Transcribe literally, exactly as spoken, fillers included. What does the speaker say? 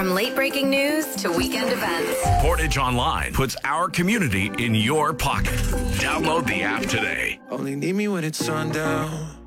From late breaking news to weekend events, Portage Online puts our community in your pocket. Download the app today. Only need me when it's sundown.